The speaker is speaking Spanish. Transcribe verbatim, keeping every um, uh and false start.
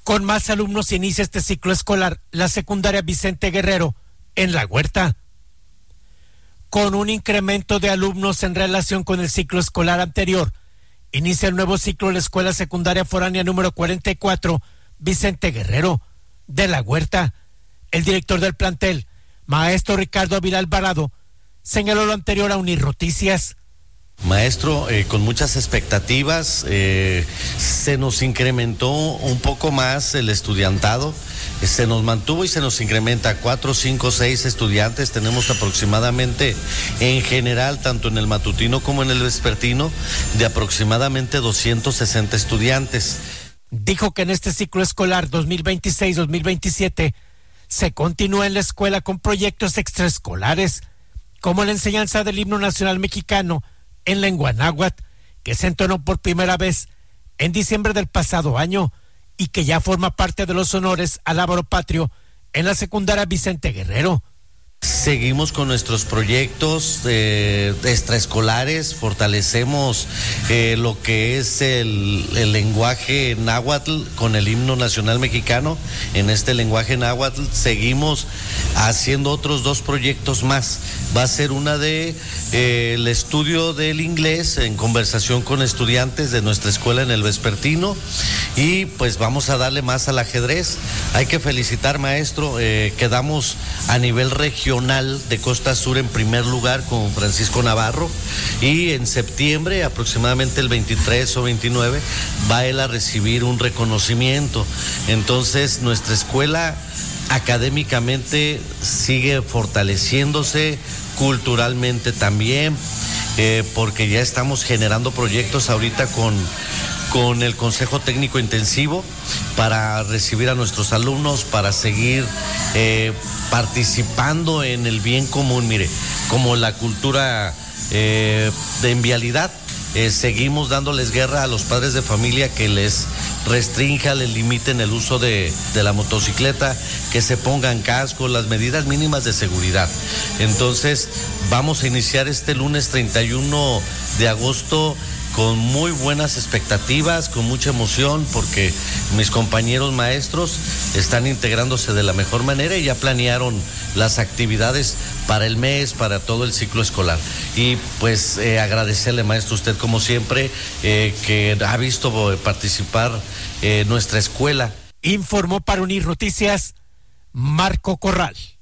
Con más alumnos inicia este ciclo escolar la secundaria Vicente Guerrero en La Huerta. Con un incremento de alumnos en relación con el ciclo escolar anterior, inicia el nuevo ciclo la escuela secundaria foránea número cuarenta y cuatro Vicente Guerrero de La Huerta. El director del plantel, maestro Ricardo Ávila Alvarado, señaló lo anterior a Unirnoticias. Maestro, eh, con muchas expectativas, eh, se nos incrementó un poco más el estudiantado, se nos mantuvo y se nos incrementa cuatro, cinco, seis estudiantes. Tenemos aproximadamente, en general, tanto en el matutino como en el vespertino, de aproximadamente doscientos sesenta estudiantes. Dijo que en este ciclo escolar dos mil veintiséis dos mil veintisiete se continúa en la escuela con proyectos extraescolares, como la enseñanza del himno nacional mexicano en lengua náhuatl, que se entonó por primera vez en diciembre del pasado año y que ya forma parte de los honores al lábaro patrio en la secundaria Vicente Guerrero. Seguimos con nuestros proyectos eh, extraescolares, fortalecemos eh, lo que es el, el lenguaje náhuatl con el himno nacional mexicano. En este lenguaje náhuatl seguimos haciendo otros dos proyectos más. Va a ser una de eh, el estudio del inglés en conversación con estudiantes de nuestra escuela en el vespertino, y pues vamos a darle más al ajedrez. Hay que felicitar, maestro, eh, quedamos a nivel regional de Costa Sur en primer lugar con Francisco Navarro, y en septiembre, aproximadamente el veintitrés o veintinueve, va él a recibir un reconocimiento. Entonces nuestra escuela académicamente sigue fortaleciéndose, culturalmente también, eh, porque ya estamos generando proyectos ahorita con con el Consejo Técnico Intensivo para recibir a nuestros alumnos, para seguir eh, participando en el bien común. Mire, como la cultura eh, de vialidad, eh, seguimos dándoles guerra a los padres de familia que les restrinja, les limiten el uso de, de la motocicleta, que se pongan casco, las medidas mínimas de seguridad. Entonces, vamos a iniciar este lunes treinta y uno de agosto con muy buenas expectativas, con mucha emoción, porque mis compañeros maestros están integrándose de la mejor manera y ya planearon las actividades para el mes, para todo el ciclo escolar. Y pues eh, agradecerle, maestro, usted como siempre, eh, que ha visto participar eh, nuestra escuela. Informó para Unirnoticias Marco Corral.